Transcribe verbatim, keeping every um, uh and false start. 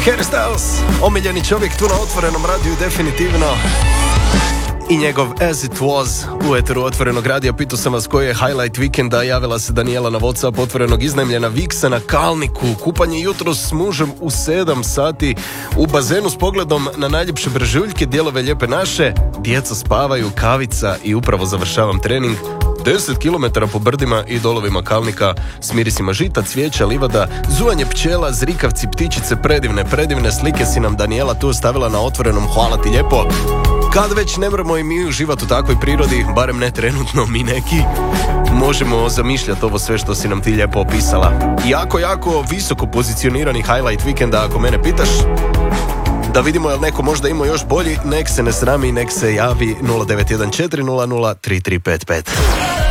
Harry Styles, omiljeni čovjek tu na otvorenom radiju definitivno. I njegov As It Was u eteru otvorenog radija. Pitao sam vas koji je highlight vikenda. Javila se Danijela na WhatsApp otvorenog, iznajmljena viksa na Kalniku. Kupanje jutros s mužem u sedam sati u bazenu s pogledom na najljepše brežuljke, dijelove Lijepe naše. Djeca spavaju, kavica i upravo završavam trening. deset kilometara po brdima i dolovima Kalnika s mirisima žita, cvijeća, livada, zujanje pčela, zrikavci, ptičice, predivne, predivne slike si nam Danijela tu ostavila na otvorenom. Hvala ti lijepo. Kad već ne moramo i mi uživati u takvoj prirodi, barem ne trenutno mi neki, možemo zamišljati ovo sve što si nam ti lijepo opisala. Jako, jako visoko pozicionirani highlight vikenda, ako mene pitaš. Da vidimo je li neko možda imao još bolji, nek se ne srami, nek se javi nula devet jedan četiri nula nula tri tri pet pet.